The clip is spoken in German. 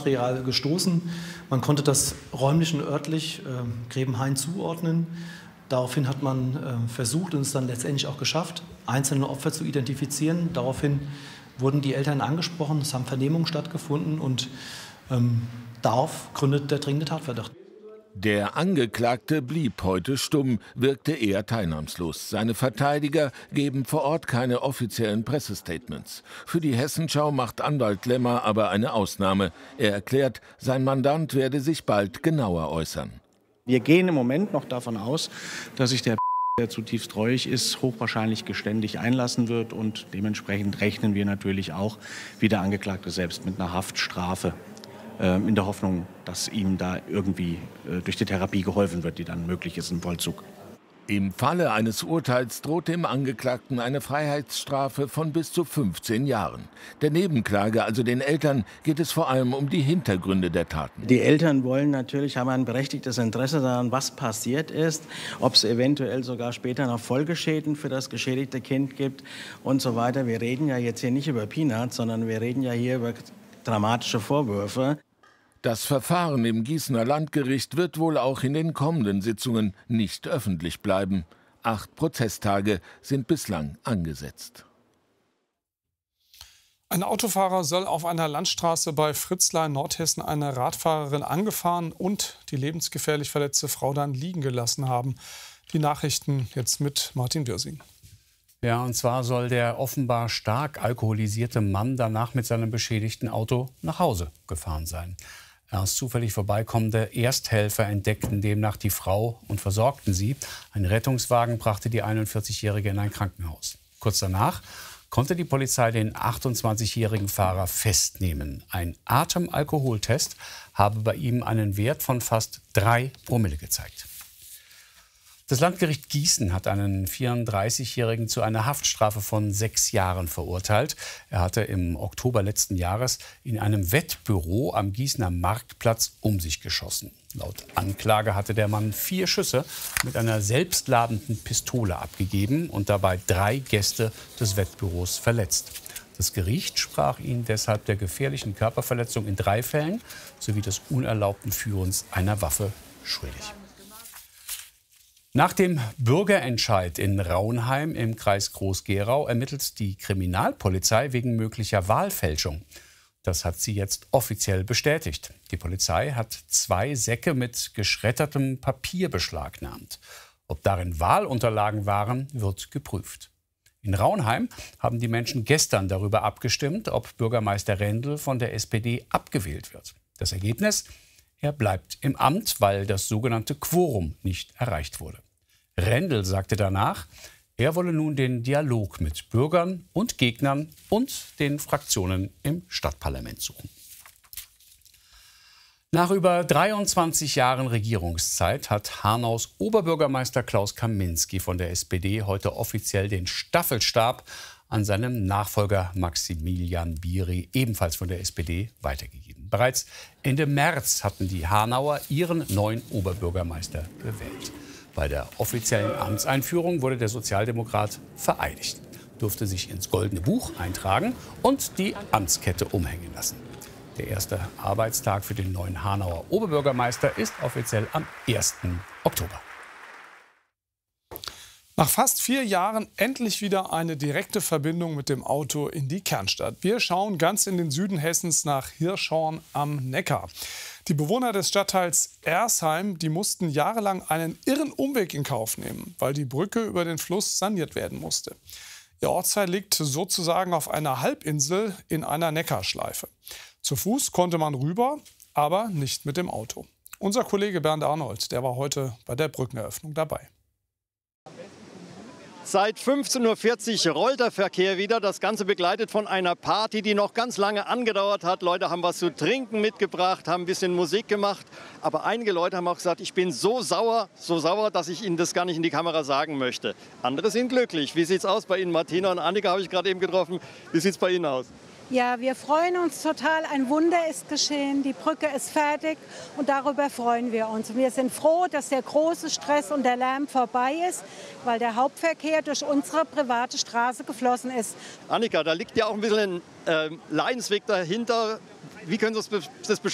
Beweismaterial gestoßen. Man konnte das räumlich und örtlich Grebenhain zuordnen. Daraufhin hat man versucht und es dann letztendlich auch geschafft, einzelne Opfer zu identifizieren. Daraufhin wurden die Eltern angesprochen, es haben Vernehmungen stattgefunden und darauf gründet der dringende Tatverdacht. Der Angeklagte blieb heute stumm, wirkte eher teilnahmslos. Seine Verteidiger geben vor Ort keine offiziellen Pressestatements. Für die Hessenschau macht Anwalt Lemmer aber eine Ausnahme. Er erklärt, sein Mandant werde sich bald genauer äußern. Wir gehen im Moment noch davon aus, dass sich der zutiefst reuig ist, hochwahrscheinlich geständig einlassen wird. Und dementsprechend rechnen wir natürlich auch, wie der Angeklagte selbst, mit einer Haftstrafe. In der Hoffnung, dass ihm da irgendwie durch die Therapie geholfen wird, die dann möglich ist im Vollzug. Im Falle eines Urteils droht dem Angeklagten eine Freiheitsstrafe von bis zu 15 Jahren. Der Nebenklage, also den Eltern, geht es vor allem um die Hintergründe der Taten. Die Eltern haben ein berechtigtes Interesse daran, was passiert ist, ob es eventuell sogar später noch Folgeschäden für das geschädigte Kind gibt und so weiter. Wir reden ja jetzt hier nicht über Peanuts, sondern wir reden ja hier über dramatische Vorwürfe. Das Verfahren im Gießener Landgericht wird wohl auch in den kommenden Sitzungen nicht öffentlich bleiben. 8 Prozesstage sind bislang angesetzt. Ein Autofahrer soll auf einer Landstraße bei Fritzlar in Nordhessen eine Radfahrerin angefahren und die lebensgefährlich verletzte Frau dann liegen gelassen haben. Die Nachrichten jetzt mit Martin Dürsing. Ja, und zwar soll der offenbar stark alkoholisierte Mann danach mit seinem beschädigten Auto nach Hause gefahren sein. Erst zufällig vorbeikommende Ersthelfer entdeckten demnach die Frau und versorgten sie. Ein Rettungswagen brachte die 41-Jährige in ein Krankenhaus. Kurz danach konnte die Polizei den 28-jährigen Fahrer festnehmen. Ein Atemalkoholtest habe bei ihm einen Wert von fast 3 Promille gezeigt. Das Landgericht Gießen hat einen 34-Jährigen zu einer Haftstrafe von 6 Jahren verurteilt. Er hatte im Oktober letzten Jahres in einem Wettbüro am Gießener Marktplatz um sich geschossen. Laut Anklage hatte der Mann 4 Schüsse mit einer selbstladenden Pistole abgegeben und dabei 3 Gäste des Wettbüros verletzt. Das Gericht sprach ihn deshalb der gefährlichen Körperverletzung in 3 Fällen sowie des unerlaubten Führens einer Waffe schuldig. Nach dem Bürgerentscheid in Raunheim im Kreis Groß-Gerau ermittelt die Kriminalpolizei wegen möglicher Wahlfälschung. Das hat sie jetzt offiziell bestätigt. Die Polizei hat 2 Säcke mit geschreddertem Papier beschlagnahmt. Ob darin Wahlunterlagen waren, wird geprüft. In Raunheim haben die Menschen gestern darüber abgestimmt, ob Bürgermeister Rendel von der SPD abgewählt wird. Das Ergebnis? Er bleibt im Amt, weil das sogenannte Quorum nicht erreicht wurde. Rendel sagte danach, er wolle nun den Dialog mit Bürgern und Gegnern und den Fraktionen im Stadtparlament suchen. Nach über 23 Jahren Regierungszeit hat Hanau's Oberbürgermeister Klaus Kaminski von der SPD heute offiziell den Staffelstab an seinem Nachfolger Maximilian Bieri, ebenfalls von der SPD, weitergegeben. Bereits Ende März hatten die Hanauer ihren neuen Oberbürgermeister gewählt. Bei der offiziellen Amtseinführung wurde der Sozialdemokrat vereidigt, durfte sich ins Goldene Buch eintragen und die Amtskette umhängen lassen. Der erste Arbeitstag für den neuen Hanauer Oberbürgermeister ist offiziell am 1. Oktober. Nach fast 4 Jahren endlich wieder eine direkte Verbindung mit dem Auto in die Kernstadt. Wir schauen ganz in den Süden Hessens nach Hirschhorn am Neckar. Die Bewohner des Stadtteils Ersheim, die mussten jahrelang einen irren Umweg in Kauf nehmen, weil die Brücke über den Fluss saniert werden musste. Ihr Ortsteil liegt sozusagen auf einer Halbinsel in einer Neckarschleife. Zu Fuß konnte man rüber, aber nicht mit dem Auto. Unser Kollege Bernd Arnold, der war heute bei der Brückeneröffnung dabei. Seit 15:40 Uhr rollt der Verkehr wieder. Das Ganze begleitet von einer Party, die noch ganz lange angedauert hat. Leute haben was zu trinken mitgebracht, haben ein bisschen Musik gemacht. Aber einige Leute haben auch gesagt, ich bin so sauer, dass ich Ihnen das gar nicht in die Kamera sagen möchte. Andere sind glücklich. Wie sieht es aus bei Ihnen? Martina und Annika habe ich gerade eben getroffen. Wie sieht es bei Ihnen aus? Ja, wir freuen uns total. Ein Wunder ist geschehen. Die Brücke ist fertig und darüber freuen wir uns. Wir sind froh, dass der große Stress und der Lärm vorbei ist, weil der Hauptverkehr durch unsere private Straße geflossen ist. Annika, da liegt ja auch ein bisschen ein Leidensweg dahinter. Wie können Sie das beschreiben?